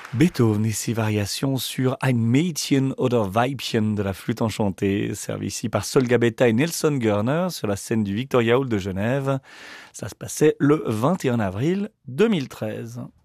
Beethoven et ses variations sur Ein Mädchen oder Weibchen de la flûte enchantée, servi ici par Sol Gabetta et Nelson Görner sur la scène du Victoria Hall de Genève. Ça se passait le 21 avril 2013.